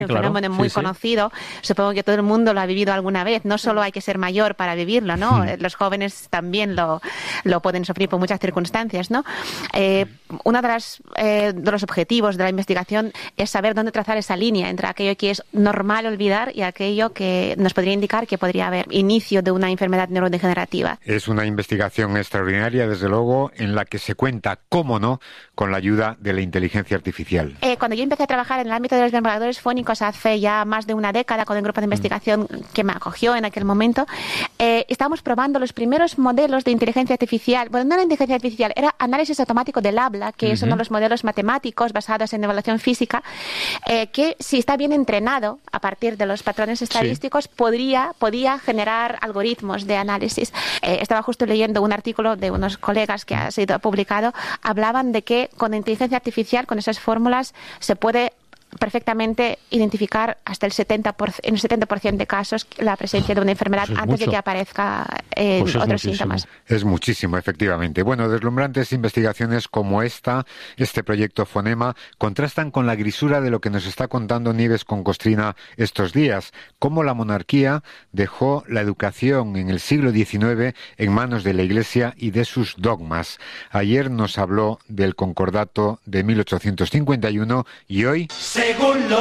Un fenómeno muy conocido. Supongo que todo el mundo lo ha vivido alguna vez. No solo hay que ser mayor para vivirlo, ¿no? Los jóvenes también lo pueden sufrir por muchas circunstancias, ¿no? Uno de los objetivos de la investigación es saber dónde trazar esa línea entre aquello que es normal olvidar y aquello que nos podría indicar que podría haber inicio de una enfermedad neurodegenerativa. Es una investigación extraordinaria, desde luego, en la que se cuenta, cómo no, con la ayuda de la inteligencia artificial. Cuando yo empecé a trabajar en el ámbito de los marcadores fónicos hace ya más de una década con el grupo de investigación que me acogió en aquel momento, estábamos probando los primeros modelos de inteligencia artificial. Bueno, no era inteligencia artificial, era análisis automático del habla, que es uno de los modelos matemáticos basados en evaluación física, que si está bien entrenado a partir de los patrones estadísticos, podía generar algoritmos de análisis. Estaba justo leyendo un artículo de unos colegas que ha sido publicado, hablaban de que con inteligencia artificial, con esas fórmulas, se puede perfectamente identificar hasta en el 70% de casos la presencia de una enfermedad antes de que aparezca otros síntomas. Es muchísimo, efectivamente. Bueno, deslumbrantes investigaciones como este proyecto Fonema, contrastan con la grisura de lo que nos está contando Nieves con Costrina estos días, cómo la monarquía dejó la educación en el siglo XIX en manos de la Iglesia y de sus dogmas. Ayer nos habló del Concordato de 1851 y hoy... Según